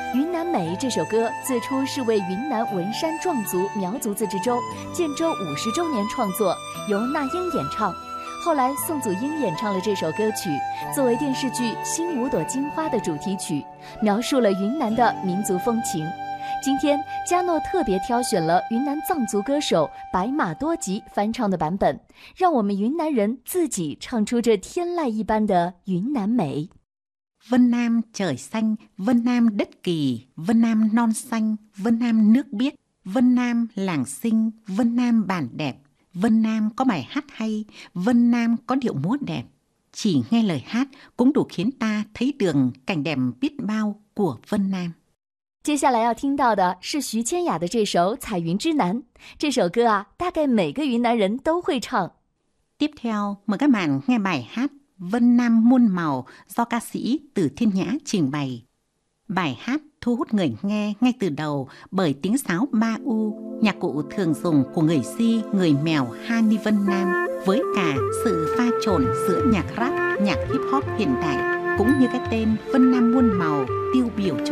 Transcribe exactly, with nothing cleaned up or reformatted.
云南美这首歌最初是为云南文山壮族苗族自治州建州五十周年创作，由那英演唱。后来宋祖英演唱了这首歌曲，作为电视剧《新五朵金花》的主题曲，描述了云南的民族风情。今天嘉诺特别挑选了云南藏族歌手白马多吉翻唱的版本，让我们云南人自己唱出这天籁一般的云南美。 Vân Nam trời xanh, Vân Nam đất kỳ, Vân Nam non xanh, Vân Nam nước biếc, Vân Nam làng xinh, Vân Nam bản đẹp, Vân Nam có bài hát hay, Vân Nam có điệu múa đẹp. Chỉ nghe lời hát cũng đủ khiến ta thấy được cảnh đẹp biết bao của Vân Nam. 接下来要听到的是徐千雅的这首《彩云之南》。这首歌啊，大概每个云南人都会唱。 Tiếp theo, mời các bạn nghe bài hát Vân Nam muôn màu do ca sĩ Từ Thiên Nhã trình bày. Bài hát thu hút người nghe ngay từ đầu bởi tiếng sáo ba u, nhạc cụ thường dùng của người Si, người Mèo Hani Vân Nam, với cả sự pha trộn giữa nhạc rap, nhạc hip hop hiện đại, cũng như cái tên Vân Nam muôn màu tiêu biểu cho